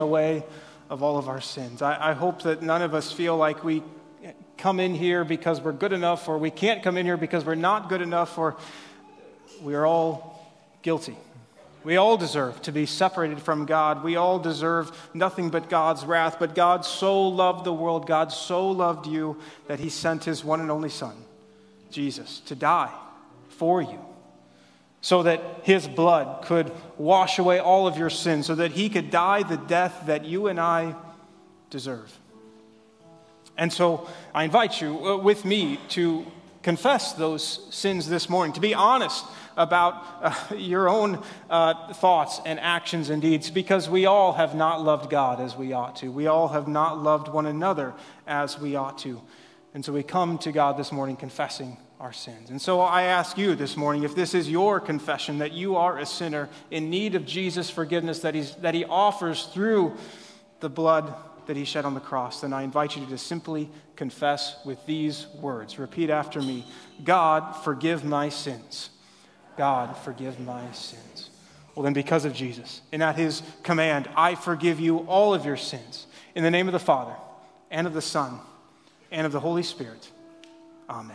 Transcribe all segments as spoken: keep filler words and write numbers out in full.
away of all of our sins. I, I hope that none of us feel like we come in here because we're good enough, or we can't come in here because we're not good enough, or we are all guilty. We all deserve to be separated from God. We all deserve nothing but God's wrath. But God so loved the world, God so loved you, that he sent his one and only Son, Jesus, to die for you, so that his blood could wash away all of your sins, so that he could die the death that you and I deserve. And so I invite you with me to confess those sins this morning, to be honest about uh, your own uh, thoughts and actions and deeds, because we all have not loved God as we ought to. We all have not loved one another as we ought to. And so we come to God this morning confessing our sins. And so I ask you this morning, if this is your confession, that you are a sinner in need of Jesus' forgiveness that he's, that he offers through the blood that he shed on the cross, then I invite you to just simply confess with these words. Repeat after me. God, forgive my sins. God, forgive my sins. Well, then, because of Jesus, and at his command, I forgive you all of your sins. In the name of the Father, and of the Son, and of the Holy Spirit. Amen.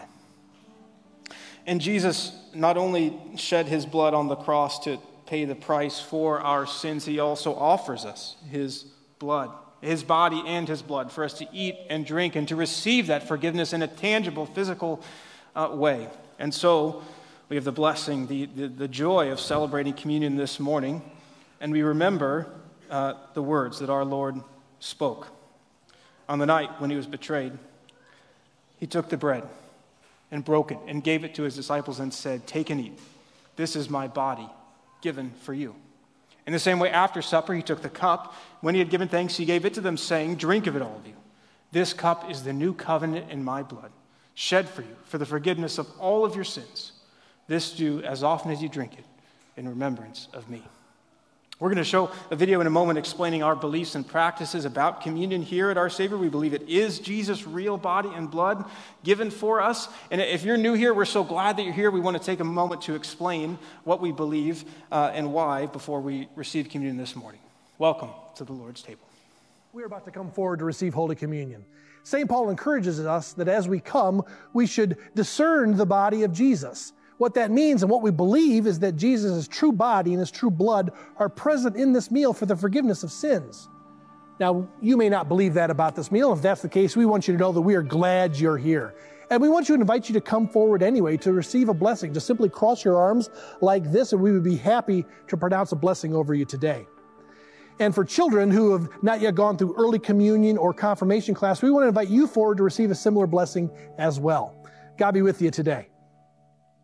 And Jesus not only shed his blood on the cross to pay the price for our sins, he also offers us his blood, his body and his blood, for us to eat and drink and to receive that forgiveness in a tangible, physical uh, way. And so we have the blessing, the, the, the joy of celebrating communion this morning, and we remember uh, the words that our Lord spoke. On the night when he was betrayed, he took the bread and broke it and gave it to his disciples and said, "Take and eat. This is my body given for you." In the same way, after supper, he took the cup. When he had given thanks, he gave it to them, saying, "Drink of it, all of you. This cup is the new covenant in my blood, shed for you for the forgiveness of all of your sins. This do as often as you drink it in remembrance of me." We're going to show a video in a moment explaining our beliefs and practices about communion here at Our Savior. We believe it is Jesus' real body and blood given for us. And if you're new here, we're so glad that you're here. We want to take a moment to explain what we believe uh, and why before we receive communion this morning. Welcome to the Lord's table. We're about to come forward to receive Holy Communion. Saint Paul encourages us that as we come, we should discern the body of Jesus. What that means and what we believe is that Jesus' true body and his true blood are present in this meal for the forgiveness of sins. Now, you may not believe that about this meal. If that's the case, we want you to know that we are glad you're here. And we want you to invite you to come forward anyway to receive a blessing. Just simply cross your arms like this, and we would be happy to pronounce a blessing over you today. And for children who have not yet gone through early communion or confirmation class, we want to invite you forward to receive a similar blessing as well. God be with you today.